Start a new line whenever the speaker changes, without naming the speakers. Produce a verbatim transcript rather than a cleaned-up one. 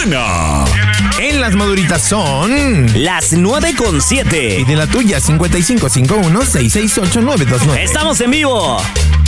buena.
En las maduritas son
las nueve con siete.
Y de la tuya, cincuenta y cinco cincuenta y uno, seiscientos sesenta y ocho, nueve dos nueve.
¡Estamos en vivo!